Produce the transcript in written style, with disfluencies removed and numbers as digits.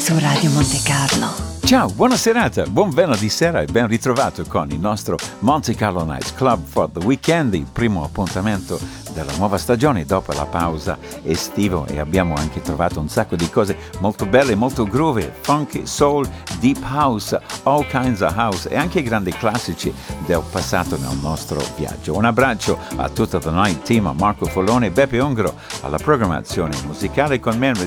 su Radio Monte Carlo. Ciao, buona serata, buon venerdì sera e ben ritrovato con il nostro Monte Carlo Nights Club for the Weekend, il primo appuntamento della nuova stagione dopo la pausa estiva, e abbiamo anche trovato un sacco di cose molto belle, molto groove, funky, soul, deep house, all kinds of house e anche grandi classici del passato nel nostro viaggio. Un abbraccio a tutta The Night Team, a Marco Follone e Beppe Ongro alla programmazione musicale, con me